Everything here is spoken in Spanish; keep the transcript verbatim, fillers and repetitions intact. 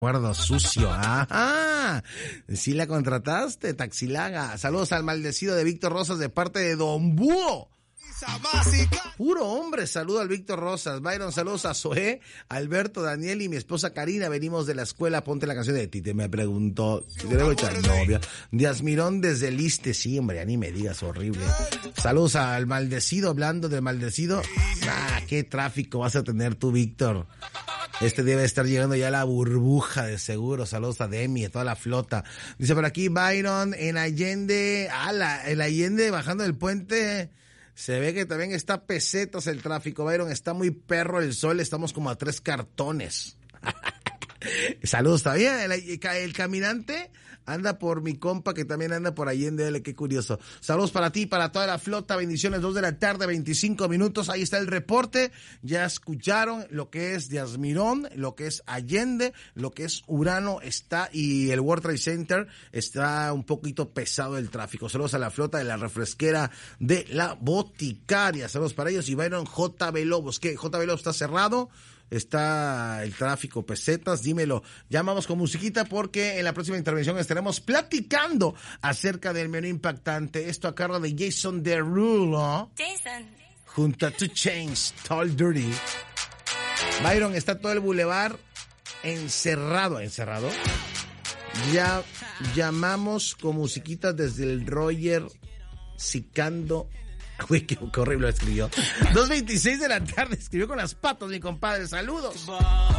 Recuerdo sucio. Ajá. Sí la contrataste, Taxilaga. Saludos al maldecido de Víctor Rosas de parte de Don Búho. Puro hombre, saludo al Víctor Rosas. Byron, saludos a Zoé, Alberto, Daniel y mi esposa Karina. Venimos de la escuela, ponte la canción de Tite. Me preguntó si te debo echar novia. Díaz Mirón desde el Iste, sí, hombre, ya ni me digas, horrible. Saludos al maldecido, hablando del maldecido. Ah, qué tráfico vas a tener tú, Víctor. Este debe estar llegando ya la burbuja de seguro. Saludos a Demi, a toda la flota. Dice por aquí Byron, en Allende, ala, el Allende bajando del puente, se ve que también está pesetas el tráfico. Byron, está muy perro el sol, estamos como a tres cartones. Saludos también, el, el caminante anda por mi compa que también anda por Allende, dale, qué curioso. Saludos para ti, para toda la flota, bendiciones, dos de la tarde, veinticinco minutos, ahí está el reporte. Ya escucharon lo que es Díaz Mirón, lo que es Allende, lo que es Urano está y el World Trade Center, está un poquito pesado el tráfico. Saludos a la flota de la refresquera de la Boticaria, saludos para ellos. Y Byron, J B Lobos, ¿qué? J B Lobos está cerrado. Está el tráfico, pesetas, dímelo. Ya vamos con musiquita porque en la próxima intervención estaremos platicando acerca del menú impactante. Esto a cargo de Jason Derulo. Jason. Junto a two Chainz, Tall Dirty. Byron, está todo el bulevar encerrado, encerrado. Ya llamamos con musiquita desde el Roger Sicando. Uy, qué, qué horrible lo escribió. dos veintiséis de la tarde, escribió con las patas, mi compadre. Saludos.